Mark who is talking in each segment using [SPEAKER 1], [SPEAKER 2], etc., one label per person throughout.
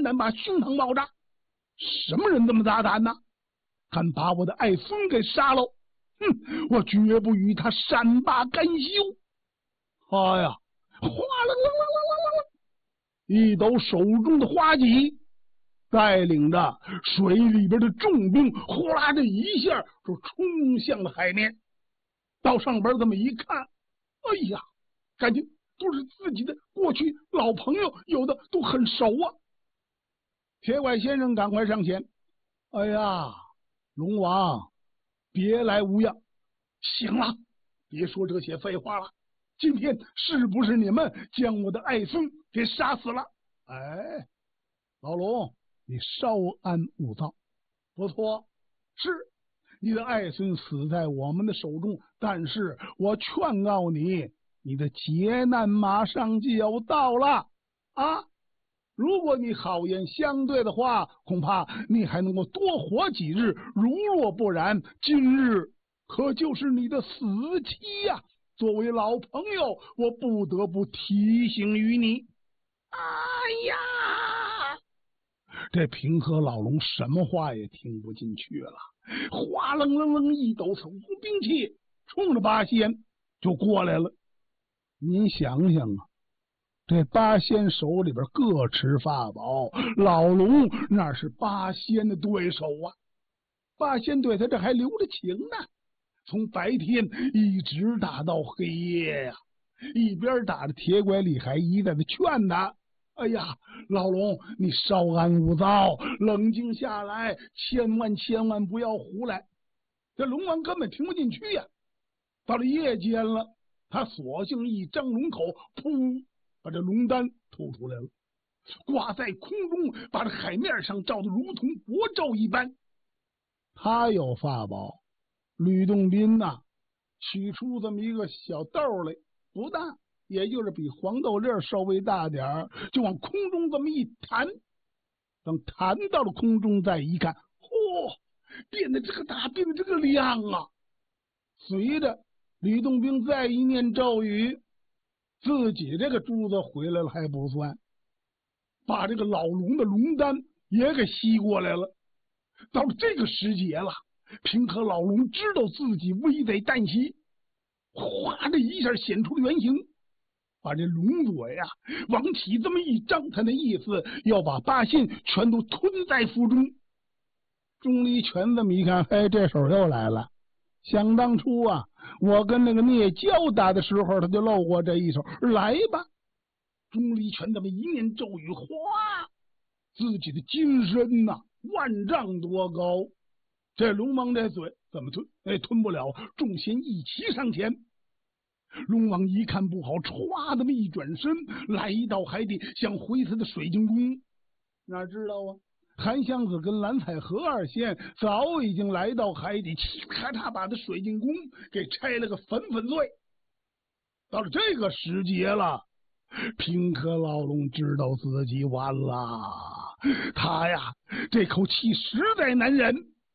[SPEAKER 1] 胆把胸膛爆炸？什么人这么大胆呢？敢把我的爱孙给杀了？哼！我绝不与他善罢甘休！哎呀，哗啦啦啦啦啦啦啦！一抖手中的花戟，带领着水里边的重兵，呼啦的一下就冲向了海面。到上边这么一看，哎呀，感觉都是自己的过去老朋友，有的都很熟啊。铁拐先生赶快上前，哎呀，龙王，别来无恙。行了，别说这些废话了。今天是不是你们将我的爱孙给杀死了？哎，老龙，你稍安勿躁。不错，是你的爱孙死在我们的手中，但是我劝告你，你的劫难马上就要到了啊！如果你好言相对的话，恐怕你还能够多活几日；如若不然，今日可就是你的死期呀！作为老朋友，我不得不提醒于你。哎呀，这平和老龙什么话也听不进去了，哗楞楞楞一抖手中兵器，冲着八仙就过来了。您想想啊，这八仙手里边各持法宝，老龙那是八仙的对手啊。八仙对他这还留着情呢，从白天一直打到黑夜呀，一边打着铁拐李还一再的劝他，哎呀，老龙，你稍安勿躁，冷静下来，千万不要胡来。这龙王根本听不进去呀。到了夜间了，他索性一张龙口，噗，把这龙丹吐出来了，挂在空中，把这海面上照得如同国照一般。他有法宝，吕洞宾呐，取出这么一个小豆来，不大，也就是比黄豆粒稍微大点儿，就往空中这么一弹。等弹到了空中，再一看，嚯，变得这个大，变得这个亮啊！随着吕洞宾再一念咒语，自己这个珠子回来了还不算，把这个老龙的龙丹也给吸过来了。到了这个时节了，平和老龙知道自己危在旦夕，哗的一下显出了原形，把这龙嘴呀往起这么一张，他的意思要把八仙全都吞在腹中。钟离权这么一看，嘿，这手又来了。想当初啊，我跟那个聂娇打的时候，他就露过这一手，来吧。钟离权这么一念咒语，哗，自己的金身呐，万丈多高。这龙王这嘴怎么吞？哎，吞不了。众仙一齐上前，龙王一看不好，歘，这么一转身，来到海底，想回他的水晶宫。哪知道啊，韩湘子跟蓝采和二仙早已经来到海底，咔嚓把他水晶宫给拆了个粉粉碎。到了这个时节了，平和老龙知道自己完了，他呀这口气实在难忍，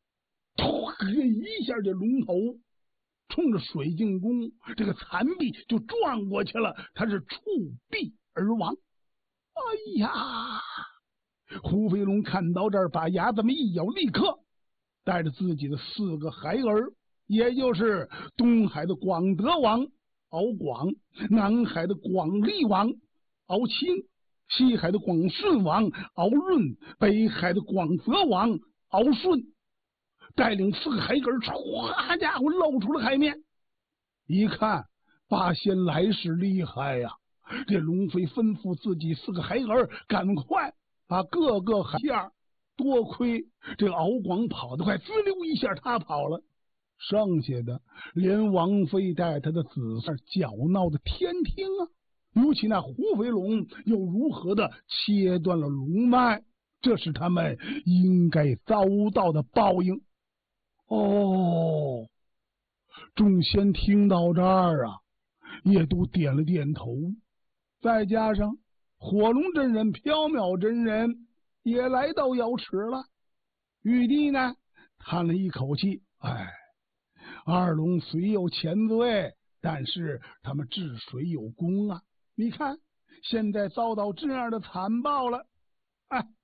[SPEAKER 1] 一下这龙头冲着水晶宫这个残壁就撞过去了，他是触壁而亡。哎呀！胡飞龙看到这儿，把牙这么一咬，立刻带着自己的4个孩儿，也就是东海的广德王敖广，南海的广利王敖钦，西海的广顺王敖润，北海的广泽王敖顺，带领4个孩儿，唰家伙露出了海面。一看八仙来势厉害呀，这龙飞吩咐自己4个孩儿赶快把各个海下，多亏这个敖广跑得快，滋溜一下他跑了，剩下的连王妃带他的子嗣搅闹的天听啊！尤其那胡飞龙又如何的切断了龙脉，这是他们应该遭到的报应。哦，众仙听到这儿啊，也都点了点头，再加上火龙真人、缥缈真人也来到瑶池了。玉帝呢，叹了一口气，哎，二龙虽有前罪，但是他们治水有功啊！你看，现在遭到这样的惨报了，哎，